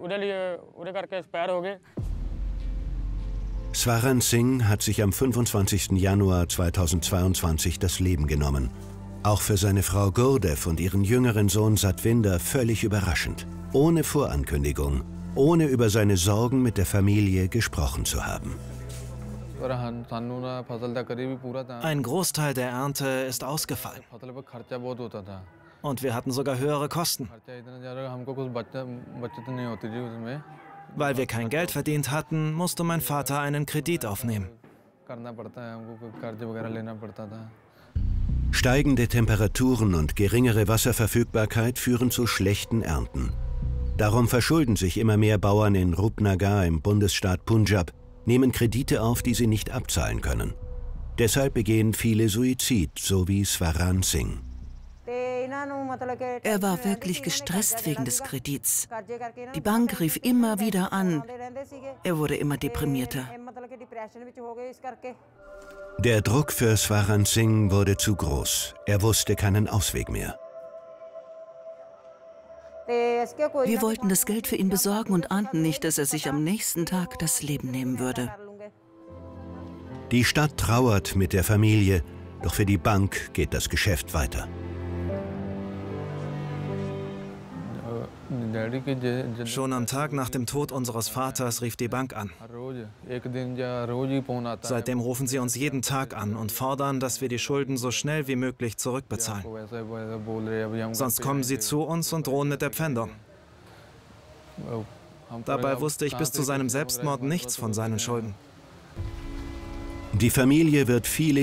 Swaran Singh hat sich am 25. Januar 2022 das Leben genommen. Auch für seine Frau Gurdev und ihren jüngeren Sohn Satwinder völlig überraschend. Ohne Vorankündigung, ohne über seine Sorgen mit der Familie gesprochen zu haben. Ein Großteil der Ernte ist ausgefallen. Und wir hatten sogar höhere Kosten. Weil wir kein Geld verdient hatten, musste mein Vater einen Kredit aufnehmen. Steigende Temperaturen und geringere Wasserverfügbarkeit führen zu schlechten Ernten. Darum verschulden sich immer mehr Bauern in Rupnagar im Bundesstaat Punjab, nehmen Kredite auf, die sie nicht abzahlen können. Deshalb begehen viele Suizid, so wie Swaran Singh. Er war wirklich gestresst wegen des Kredits. Die Bank rief immer wieder an. Er wurde immer deprimierter. Der Druck für Swaran Singh wurde zu groß. Er wusste keinen Ausweg mehr. Wir wollten das Geld für ihn besorgen und ahnten nicht, dass er sich am nächsten Tag das Leben nehmen würde. Die Stadt trauert mit der Familie, doch für die Bank geht das Geschäft weiter. Schon am Tag nach dem Tod unseres Vaters rief die Bank an. Seitdem rufen sie uns jeden Tag an und fordern, dass wir die Schulden so schnell wie möglich zurückbezahlen. Sonst kommen sie zu uns und drohen mit der Pfändung. Dabei wusste ich bis zu seinem Selbstmord nichts von seinen Schulden. Die Familie wird viele